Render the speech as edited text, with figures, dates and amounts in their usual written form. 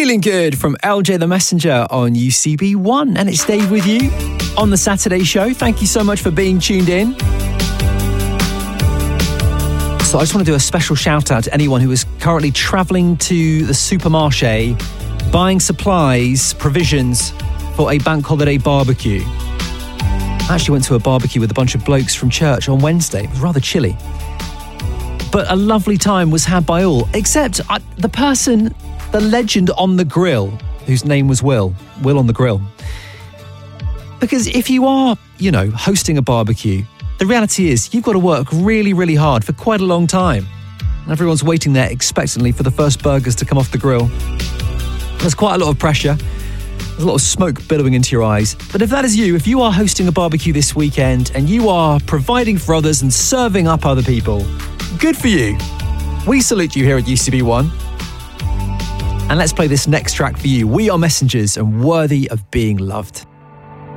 Feeling Good from LJ the Messenger on UCB1. And it's Dave with you on the Saturday show. Thank you so much for being tuned in. So I just want to do a special shout out to anyone who is currently travelling to the supermarché, buying supplies, provisions for a bank holiday barbecue. I actually went to a barbecue with a bunch of blokes from church on Wednesday. It was rather chilly. But a lovely time was had by all, except the person, the legend on the grill, whose name was Will on the grill. Because if you are, hosting a barbecue, the reality is you've got to work really, really hard for quite a long time. Everyone's waiting there expectantly for the first burgers to come off the grill. There's quite a lot of pressure. There's a lot of smoke billowing into your eyes. But if that is you, if you are hosting a barbecue this weekend and you are providing for others and serving up other people, good for you. We salute you here at UCB1. And let's play this next track for you. We Are Messengers and Worthy of Being Loved.